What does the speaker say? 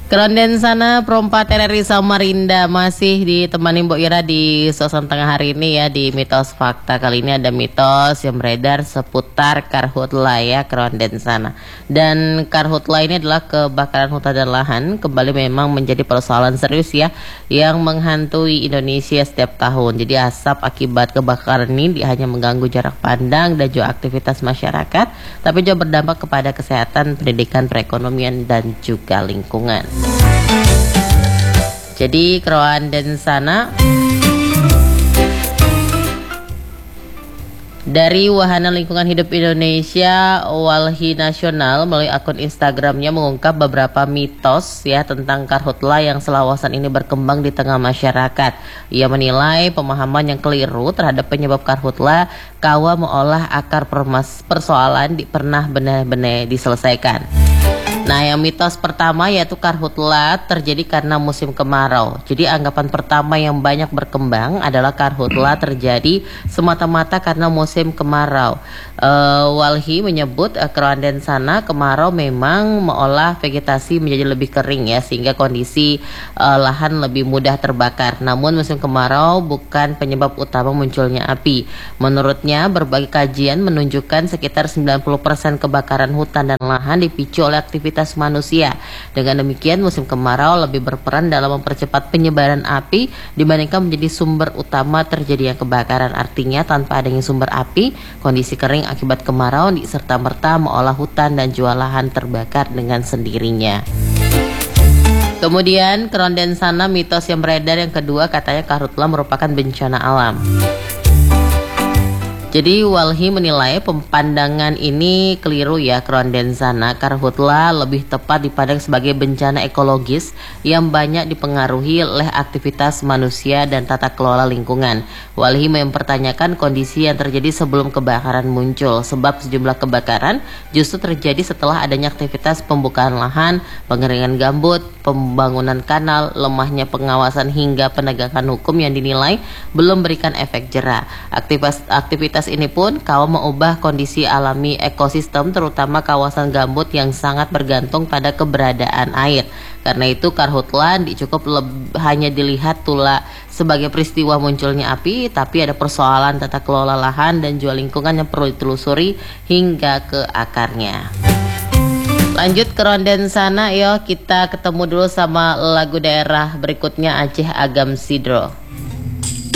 Keronden sana perompak TRRI Samarinda masih ditemani Mbok Ira di suasana tengah hari ini ya di mitos fakta. Kali ini ada mitos yang beredar seputar karhutla ya Keronden sana. Dan karhutla ini adalah kebakaran hutan dan lahan kembali memang menjadi persoalan serius ya yang menghantui Indonesia setiap tahun. Jadi asap akibat kebakaran ini hanya mengganggu jarak pandang dan juga aktivitas masyarakat, tapi juga berdampak kepada kesehatan, pendidikan, perekonomian dan juga lingkungan. Jadi Keronden sana dari Wahana Lingkungan Hidup Indonesia Walhi Nasional melalui akun Instagramnya mengungkap beberapa mitos ya tentang karhutla yang selawasan ini berkembang di tengah masyarakat. Ia menilai pemahaman yang keliru terhadap penyebab karhutla kawa mengolah akar persoalan pernah benar-benar diselesaikan. Nah, yang mitos pertama yaitu karhutla terjadi karena musim kemarau. Jadi anggapan pertama yang banyak berkembang adalah karhutla terjadi semata-mata karena musim kemarau. Walhi menyebut Keronden sana kemarau memang mengolah vegetasi menjadi lebih kering ya sehingga kondisi lahan lebih mudah terbakar. Namun musim kemarau bukan penyebab utama munculnya api. Menurutnya berbagai kajian menunjukkan sekitar 90% kebakaran hutan dan lahan dipicu oleh aktivitas manusia. Dengan demikian musim kemarau lebih berperan dalam mempercepat penyebaran api dibandingkan menjadi sumber utama terjadinya kebakaran. Artinya tanpa adanya sumber api, kondisi kering akibat kemarau serta-merta mengolah hutan dan jual lahan terbakar dengan sendirinya. Kemudian Keronden sana mitos yang beredar yang kedua katanya karhutla merupakan bencana alam. Jadi Walhi menilai pandangan ini keliru ya Keronden sana. Karhutla lebih tepat dipandang sebagai bencana ekologis yang banyak dipengaruhi oleh aktivitas manusia dan tata kelola lingkungan. Walhi mempertanyakan kondisi yang terjadi sebelum kebakaran muncul, sebab sejumlah kebakaran justru terjadi setelah adanya aktivitas pembukaan lahan, pengeringan gambut, pembangunan kanal, lemahnya pengawasan hingga penegakan hukum yang dinilai belum berikan efek jera. Aktivitas ini pun kawa mengubah kondisi alami ekosistem terutama kawasan gambut yang sangat bergantung pada keberadaan air. Karena itu karhutla cukup hanya dilihat tula sebagai peristiwa munculnya api, tapi ada persoalan tata kelola lahan dan juga lingkungan yang perlu ditelusuri hingga ke akarnya. Lanjut Keronden sana, yuk kita ketemu dulu sama lagu daerah berikutnya Aceh Agam Sidro.